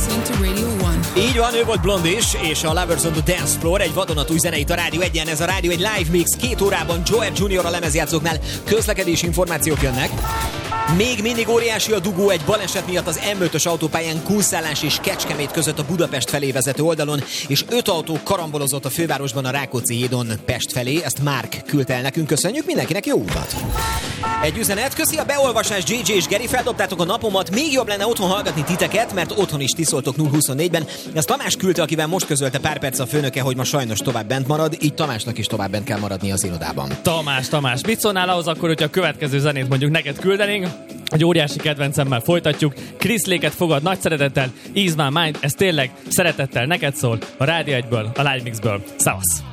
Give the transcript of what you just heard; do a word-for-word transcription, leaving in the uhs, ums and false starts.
listening to Radio One. Így van, ő volt Blondis, és a Lovers on the Dance Floor, egy vadonatúj zene itt a Rádió egyen. Ez a Rádió egy live mix, két órában Joe Junior a lemezjátszóknál. Közlekedési információk jönnek. Még mindig óriási a dugó egy baleset miatt az M ötös autópályán Kunszellás és Kecskemét között a Budapest felé vezető oldalon, és öt autó karambolozott a fővárosban a Rákóczi hídon Pest felé. Ezt Márk küldte el nekünk, köszönjük, mindenkinek jó utat! Egy üzenet, köszi a beolvasás, jé jé és Geri, feldobtátok a napomat, még jobb lenne otthon hallgatni titeket, mert otthon is tiszoltok nulla huszonnégyben. Ezt Tamás küldte, akivel most közölte pár perc a főnöke, hogy ma sajnos tovább bent marad, így Tamásnak is tovább bent kell maradni az irodában. Tamás, Tamás, mit szólnál ahhoz akkor, hogyha a következő zenét mondjuk neked küldenénk? Egy óriási kedvencemmel folytatjuk. Chris Lake-et fogad nagy szeretettel, Ease My Mind, ez tényleg szeretettel neked szól a Rádió egyből, a Live Mixből. Szavasz!